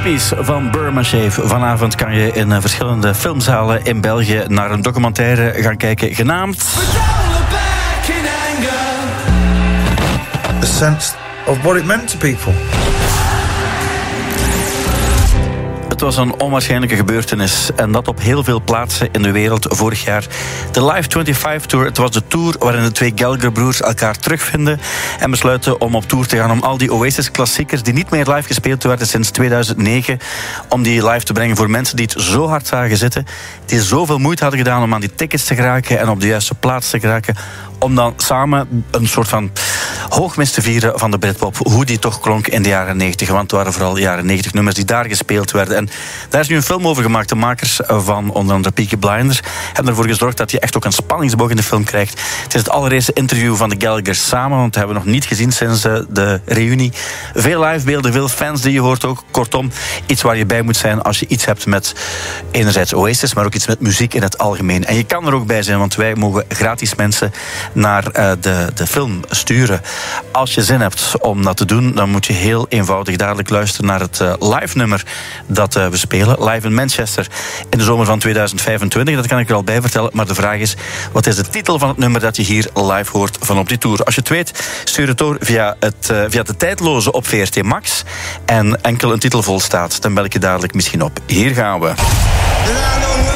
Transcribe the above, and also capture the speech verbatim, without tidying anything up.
Hippies van Burma Shave. Vanavond kan je in verschillende filmzalen in België naar een documentaire gaan kijken genaamd A sense of what it meant to people. Het was een onwaarschijnlijke gebeurtenis en dat op heel veel plaatsen in de wereld vorig jaar. De Live vijfentwintig Tour, het was de tour waarin de twee Gallagher-broers elkaar terugvinden en besluiten om op tour te gaan om al die Oasis-klassiekers die niet meer live gespeeld werden sinds tweeduizend negen, om die live te brengen voor mensen die het zo hard zagen zitten, die zoveel moeite hadden gedaan om aan die tickets te geraken en op de juiste plaats te geraken, om dan samen een soort van hoogmis te vieren van de Britpop, hoe die toch klonk in de jaren negentig, want het waren vooral jaren negentig nummers die daar gespeeld werden. En daar is nu een film over gemaakt. De makers van onder andere Peaky Blinders hebben ervoor gezorgd dat je echt ook een spanningsboog in de film krijgt. Het is het allereerste interview van de Gallaghers samen, want dat hebben we nog niet gezien sinds de reunie. Veel livebeelden, veel fans die je hoort ook. Kortom, iets waar je bij moet zijn als je iets hebt met enerzijds Oasis, maar ook iets met muziek in het algemeen. En je kan er ook bij zijn, want wij mogen gratis mensen naar uh, de, de film sturen. Als je zin hebt om dat te doen, dan moet je heel eenvoudig dadelijk luisteren naar het uh, live nummer dat uh, we spelen. Live in Manchester in de zomer van tweeduizend vijfentwintig. Dat kan ik er al bij vertellen. Maar de vraag is, wat is de titel van het nummer dat je hier live hoort van op die tour? Als je het weet, stuur het door via, het, uh, via de tijdloze op V R T Max. En enkel een titel vol staat, dan bel ik je dadelijk misschien op. Hier gaan we.